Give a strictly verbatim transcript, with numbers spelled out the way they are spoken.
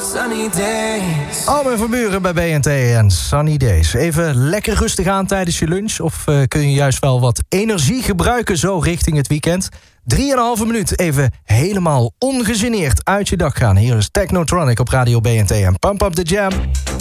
Sunny days. Armin van Buuren bij B N T en Sunny Days. Even lekker rustig aan tijdens je lunch. Of uh, kun je juist wel wat energie gebruiken zo richting het weekend? Drieënhalve minuut even helemaal ongegeneerd uit je dag gaan. Hier is Technotronic op Radio B N T en Pump Up The Jam.